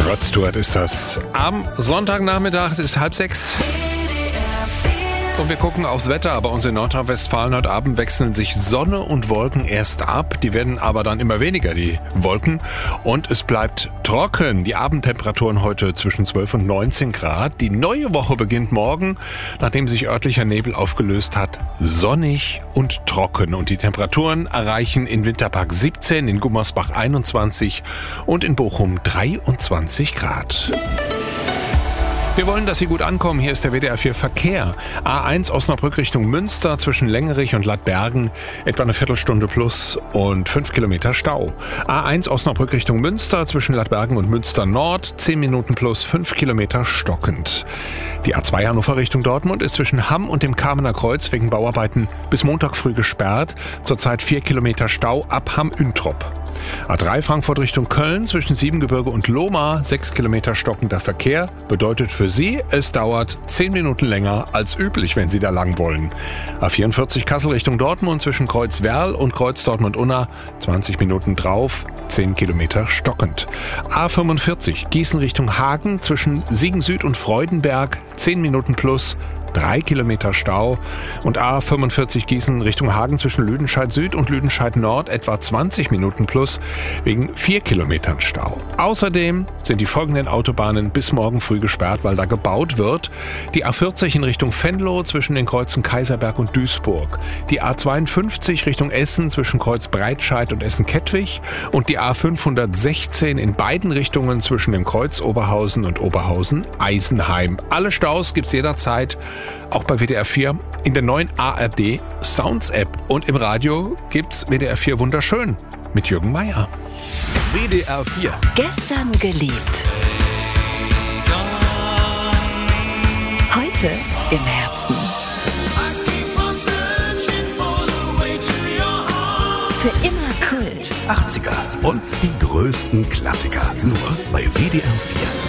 Rod Stewart ist das. Am Sonntagnachmittag, es ist 5:30. Und wir gucken aufs Wetter, aber uns in Nordrhein-Westfalen heute Abend wechseln sich Sonne und Wolken erst ab. Die werden aber dann immer weniger, die Wolken. Und es bleibt trocken. Die Abendtemperaturen heute zwischen 12 und 19 Grad. Die neue Woche beginnt morgen, nachdem sich örtlicher Nebel aufgelöst hat. Sonnig und trocken. Und die Temperaturen erreichen in Winterpark 17, in Gummersbach 21 und in Bochum 23 Grad. Wir wollen, dass Sie gut ankommen. Hier ist der WDR 4 Verkehr. A1 Osnabrück Richtung Münster zwischen Längerich und Ladbergen etwa eine Viertelstunde plus und 5 Kilometer Stau. A1 Osnabrück Richtung Münster zwischen Ladbergen und Münster Nord 10 Minuten plus 5 Kilometer stockend. Die A2 Hannover Richtung Dortmund ist zwischen Hamm und dem Kamener Kreuz wegen Bauarbeiten bis Montag früh gesperrt. Zurzeit 4 Kilometer Stau ab Hamm-Üntrop. A3 Frankfurt Richtung Köln zwischen Siebengebirge und Lohmar 6 Kilometer stockender Verkehr. Bedeutet für Sie, es dauert 10 Minuten länger als üblich, wenn Sie da lang wollen. A44 Kassel Richtung Dortmund zwischen Kreuz-Werl und Kreuz Dortmund-Unna 20 Minuten drauf, 10 Kilometer stockend. A45 Gießen Richtung Hagen zwischen Siegen Süd und Freudenberg 10 Minuten plus, 3 Kilometer Stau. Und A45 Gießen Richtung Hagen zwischen Lüdenscheid Süd und Lüdenscheid Nord etwa 20 Minuten plus wegen 4 Kilometern Stau. Außerdem sind die folgenden Autobahnen bis morgen früh gesperrt, weil da gebaut wird. Die A40 in Richtung Venlo zwischen den Kreuzen Kaiserberg und Duisburg. Die A52 Richtung Essen zwischen Kreuz Breitscheid und Essen-Kettwig. Und die A516 in beiden Richtungen zwischen dem Kreuz Oberhausen und Oberhausen-Eisenheim. Alle Staus gibt's jederzeit, auch bei WDR 4, in der neuen ARD Sounds App. Und im Radio gibt's WDR 4 Wunderschön mit Jürgen Meier. WDR 4. Gestern geliebt. Heute im Herzen. Für immer Kult. 80er und die größten Klassiker. Nur bei WDR 4.